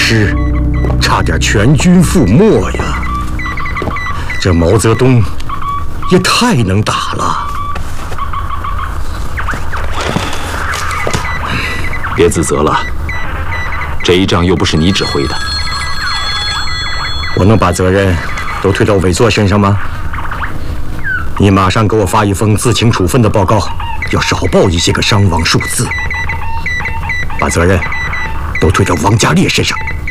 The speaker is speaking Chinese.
师差点全军覆没呀！这毛泽东也太能打了。 别自责了，这一仗又不是你指挥的。 我能把责任都推到委座身上吗？你马上给我发一封自请处分的报告，要少报一些个伤亡数字，把责任都推到王家烈身上。